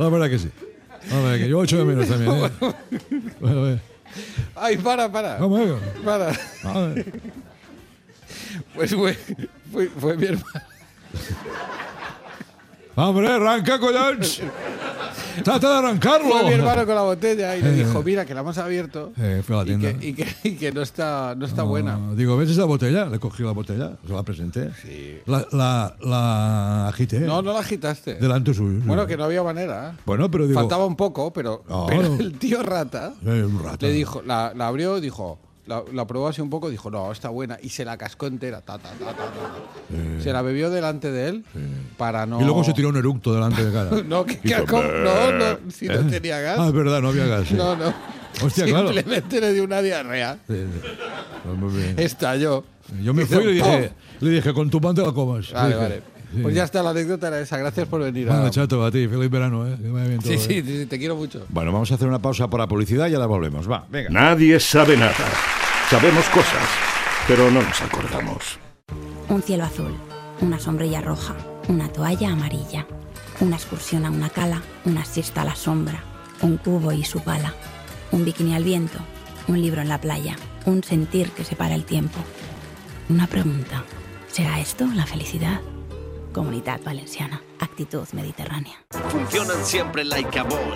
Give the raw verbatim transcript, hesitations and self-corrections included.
La verdad que sí. La verdad que yo echo de menos también, ¿eh? Bueno, bueno. Ay, para, para. ¿Cómo es? Para. A ver. Pues fue, fue, fue mi hermano. Hombre, arranca, collons. Trata de arrancarlo. Fue mi hermano con la botella y le Eh. dijo, mira, que la hemos abierto Eh, fue a la y, tienda. que, y, que, y que no está, no está No, buena. Digo, ¿ves esa botella? Le cogí la botella, se la presenté. Sí. La, la, la agité. No, no la agitaste. Delante suyo. sí. Bueno, que no había manera. Bueno, pero digo... Faltaba un poco, pero, No, pero no. el tío rata Eh, un rato. le dijo, la, la abrió, dijo, la, la probó así un poco, dijo, no, está buena, y se la cascó entera. Ta, ta, ta, ta, ta. Se la bebió delante de él para no. Y luego se tiró un eructo delante de cara. No, que, que Hizo, ¿cómo? no, no, si no ¿Eh? tenía gas. Ah, es verdad, no había gas. sí. No, no. Hostia, claro. Simplemente le dio una diarrea. Sí, sí. Pues muy bien. Estalló. Yo me Hizo fui y le dije, ¡pum! le dije, con tu pan te la comas. Vale, Le dije, vale. sí. Pues ya está, la anécdota era esa. Gracias por venir. Bueno, a... chato, a ti, feliz verano, ¿eh? Que vaya bien todo, Sí, sí, ¿eh? sí, te quiero mucho. Bueno, vamos a hacer una pausa por la publicidad y ahora volvemos. Va, venga. Nadie sabe nada. Sabemos cosas, pero no nos acordamos. Un cielo azul, una sombrilla roja, una toalla amarilla, una excursión a una cala, una siesta a la sombra, un cubo y su pala, un bikini al viento, un libro en la playa, un sentir que separa el tiempo. Una pregunta, ¿será esto la felicidad? Comunidad Valenciana, actitud mediterránea. Funcionan siempre like a boss.